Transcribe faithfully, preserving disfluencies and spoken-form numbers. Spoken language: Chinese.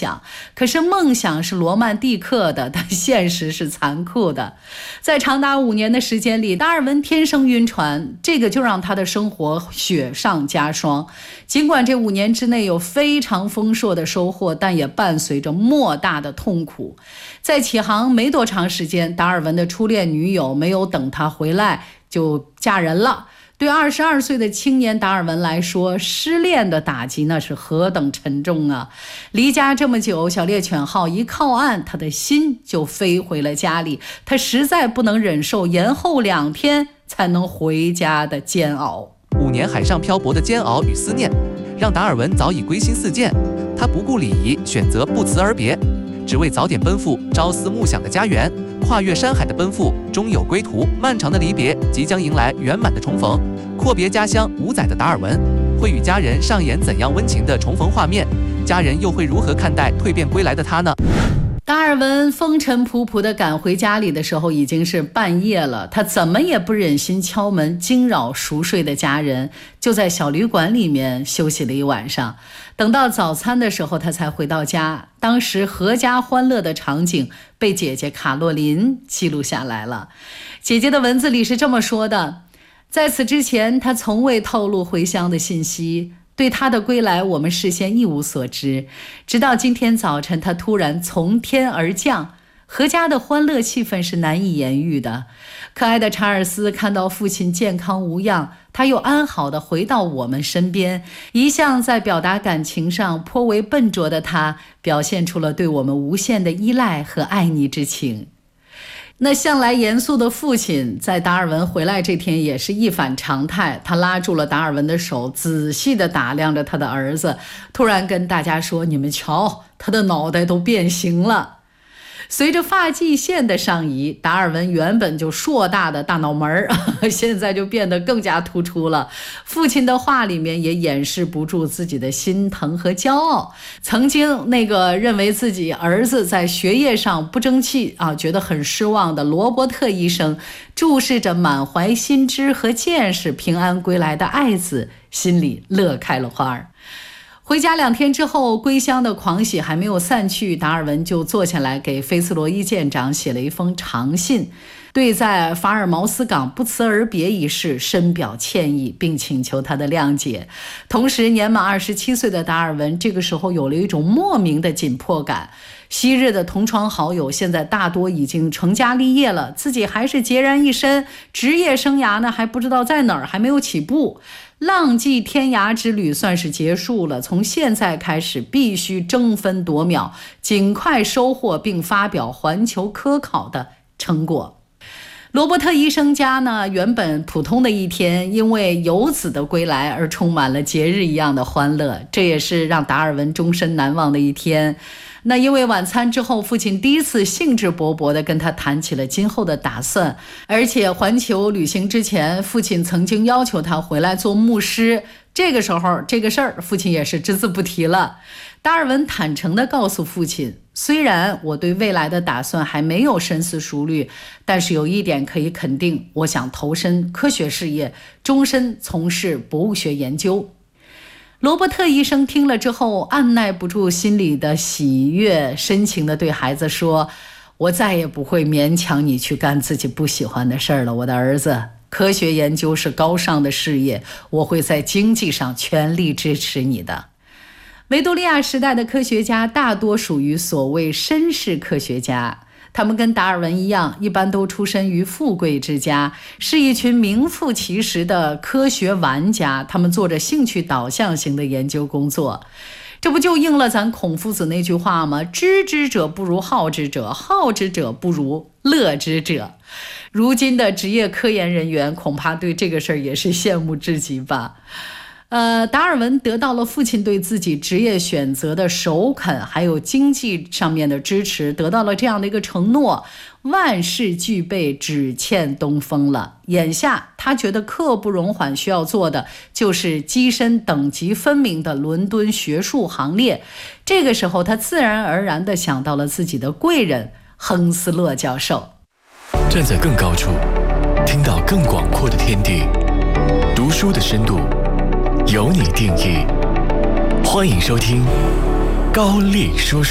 想，可是梦想是罗曼蒂克的，但现实是残酷的。在长达五年的时间里，达尔文天生晕船，这个就让他的生活雪上加霜。尽管这五年之内有非常丰硕的收获，但也伴随着莫大的痛苦。在起航没多长时间，达尔文的初恋女友没有等他回来就嫁人了。对二十二岁的青年达尔文来说，失恋的打击那是何等沉重啊！离家这么久，小猎犬号一靠岸，他的心就飞回了家里。他实在不能忍受延后两天才能回家的煎熬。 五年海上漂泊的煎熬与思念，让达尔文早已归心似箭。他不顾礼仪，选择不辞而别，只为早点奔赴朝思暮想的家园。跨越山海的奔赴，终有归途。漫长的离别即将迎来圆满的重逢。阔别家乡五载的达尔文，会与家人上演怎样温情的重逢画面？家人又会如何看待蜕变归来的他呢？ 达尔文风尘仆仆地赶回家里的时候，已经是半夜了。他怎么也不忍心敲门惊扰熟睡的家人，就在小旅馆里面休息了一晚上。等到早餐的时候，他才回到家。当时阖家欢乐的场景被姐姐卡洛琳记录下来了。姐姐的文字里是这么说的：在此之前，他从未透露回乡的信息。对他的归来，我们事先一无所知，直到今天早晨，他突然从天而降，阖家的欢乐气氛是难以言喻的。可爱的查尔斯看到父亲健康无恙，他又安好地回到我们身边。一向在表达感情上颇为笨拙的他，表现出了对我们无限的依赖和爱昵之情。那向来严肃的父亲在达尔文回来这天也是一反常态，他拉住了达尔文的手，仔细地打量着他的儿子，突然跟大家说：你们瞧，他的脑袋都变形了。随着发际线的上移，达尔文原本就硕大的大脑门现在就变得更加突出了。父亲的话里面也掩饰不住自己的心疼和骄傲。曾经那个认为自己儿子在学业上不争气啊，觉得很失望的罗伯特医生，注视着满怀新知和见识平安归来的爱子，心里乐开了花儿。回家两天之后，归乡的狂喜还没有散去，达尔文就坐下来给菲茨罗伊舰长写了一封长信，对在法尔茅斯港不辞而别一事深表歉意，并请求他的谅解。同时，年满二十七岁的达尔文这个时候有了一种莫名的紧迫感。昔日的同窗好友现在大多已经成家立业了，自己还是孑然一身，职业生涯呢还不知道在哪儿，还没有起步。浪迹天涯之旅算是结束了，从现在开始必须争分夺秒，尽快收获并发表环球科考的成果。罗伯特医生家呢，原本普通的一天，因为游子的归来而充满了节日一样的欢乐，这也是让达尔文终身难忘的一天。那因为晚餐之后，父亲第一次兴致勃勃地跟他谈起了今后的打算，而且环球旅行之前，父亲曾经要求他回来做牧师，这个时候这个事儿父亲也是只字不提了。达尔文坦诚地告诉父亲，虽然我对未来的打算还没有深思熟虑，但是有一点可以肯定，我想投身科学事业，终身从事博物学研究。罗伯特医生听了之后，按耐不住心里的喜悦，深情地对孩子说：我再也不会勉强你去干自己不喜欢的事儿了，我的儿子，科学研究是高尚的事业，我会在经济上全力支持你的。维多利亚时代的科学家大多属于所谓绅士科学家，他们跟达尔文一样，一般都出身于富贵之家，是一群名副其实的科学玩家，他们做着兴趣导向型的研究工作。这不就应了咱孔夫子那句话吗？知之者不如好之者，好之者不如乐之者。如今的职业科研人员恐怕对这个事儿也是羡慕至极吧。呃，达尔文得到了父亲对自己职业选择的首肯，还有经济上面的支持，得到了这样的一个承诺，万事俱备，只欠东风了。眼下他觉得刻不容缓，需要做的就是跻身等级分明的伦敦学术行列。这个时候他自然而然地想到了自己的贵人亨斯勒教授。 站在更高处，听到更广阔的天地，读书的深度由你定义。欢迎收听高丽说书。